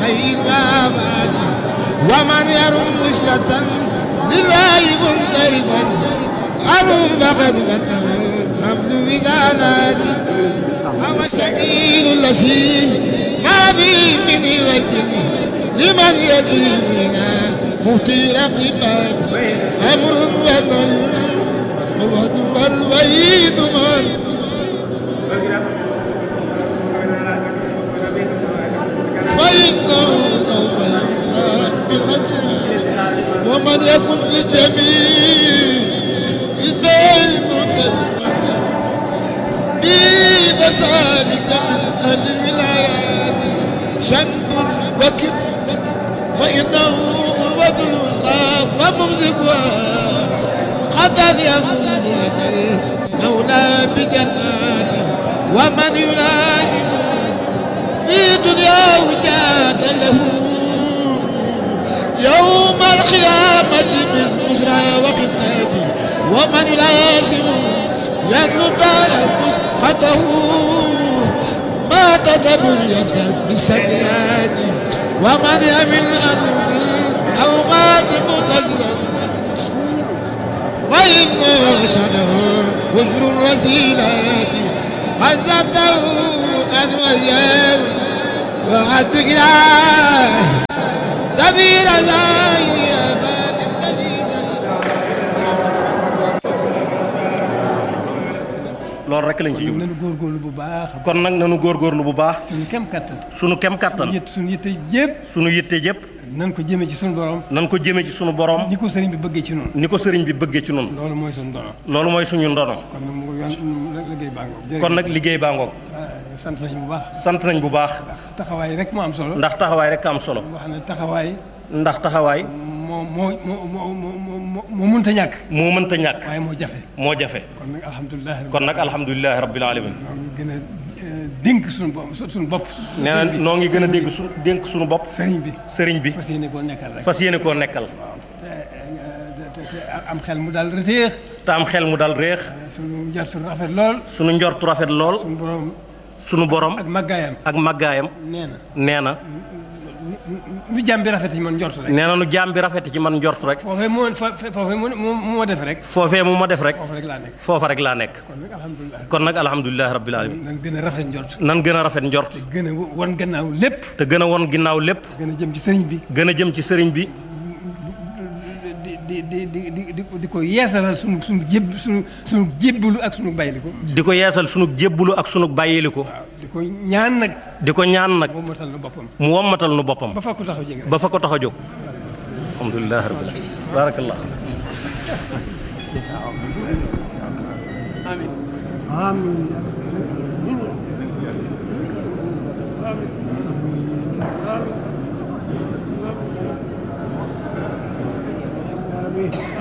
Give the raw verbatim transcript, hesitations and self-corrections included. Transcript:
خير وابادي ومن يرم وصلة لله منصرفا أرم فقد فتح حمل وزالاتي هو السبيل الذي ما فيه من وجه لمن يديننا مطير قباد أمر ونهي ووعد والوعيد من فإنه سوف يحساب بالغدر ومن يكن في الجميع الدين متسما بي فسالك من الولايات شد وكب فإنه أروة الوسطى وممسكها قد يفوز لك المولى بجناته ومن يلازم في دنياه جاد له يوم القيامة من بشرى وقتاته ومن يلازم يدلو دار مسقطه ما تدبر يسفر بالسيئات ومن يمل أرض أو مات متزرا فإن شنه وجر الرسيلات عزته أن وياه وعد إله سبيل زاهي أباد loolu rek lañ ci kon nanu góorgóorlu bu baax. kon nag nanu góorgóorlu bu baax. suñu kem kattan. suñu kem kattan. suñu yitte yëpp. suñu yitte yëpp. nan ko jëmee ci suñu borom. nan ko jëmee ci suñu borom. ni ko sëriñ bi bëggee ci noonu. ni ko sëriñ bi bëggee ci noonu. loolu mooy suñu ndono. loolu mooy suñu ndono. kon nag mu yoon liggéey baa ngoog. kon nag liggéey baa ngoog. sant nañ bu baax. sant nañ bu baax. ndax taxawaay rek moo am solo. ndax taxawaay rek am solo. wax ne taxawaay. ndax taxawaay. moo moo moo moo moo mënta ñàkk. moo mënta ñàkk. waaye moo jafe. moo jafe. kon nag alhamdulilah. kon nag alhamdulilah rabbil alamin. ñoo ngi gën a dénk suñu bopp suñu bopp. nee na noo ngi gën a dégg su dénk suñu bopp. sëriñ bi. sëriñ bi. fas yéene koo nekkal rek. fas yéene koo nekkal. te am xel mu daal reteex. te am xel mu daal réex. suñu njortu rafet lool. suñu njortu rafet lool. suñu borom. suñu borom. ak màggaayam. ak màggaayam. nee na. nee na. nu jaam bi rafet ci man njort rek. nee na nu jaam bi rafet ci man njort rek. foofee moo foofee mu ma def rek. foofee mu ma def rek. foofa rek laa nekk. foofa rek laa nekk. kon nag alhamdulilah. kon nag alhamdulilah rabbil alamin. nan gën a rafet njort. nan gën a rafet njort. te gën a won gannaaw lépp. te gën a won ginnaaw lépp. gën a jëm ci sëriñ bi. gën a jëm ci sëriñ bi. di di di di di di ko yeesalal sunu sunu jéb sunu sunu jébbalu ak sunu bàyyiliku. di ko yeesal sunu jébbalu ak sunu bàyyiliku. waaw di ko ñaan nag. di ko ñaan nag. mu wommatal nu boppam. mu wommatal nu boppam. ba fa ko tax a jóg. ba fa ko tax a jóg. alhamdulilah rabbil alamin. barakallah. amiin. amiin. Amin.